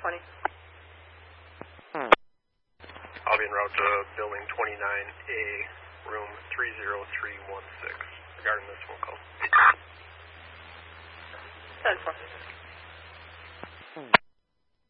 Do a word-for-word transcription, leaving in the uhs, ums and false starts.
twenty. I'll be en route to building twenty-nine A, room three zero three one six, regarding this phone call. ten four.